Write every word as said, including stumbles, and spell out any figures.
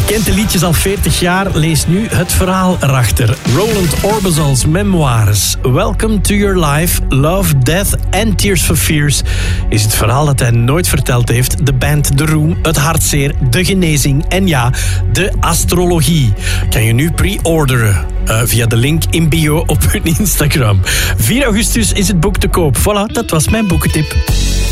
Kent de liedjes al veertig jaar? Lees nu het verhaal erachter. Roland Orbison's memoires. Welcome to Your Life, Love, Death and Tears for Fears is het verhaal dat hij nooit verteld heeft. De band, de roem, het hartzeer, de genezing en ja, de astrologie. Kan je nu pre-orderen uh, via de link in bio op hun Instagram. vier augustus is het boek te koop. Voilà, dat was mijn boekentip.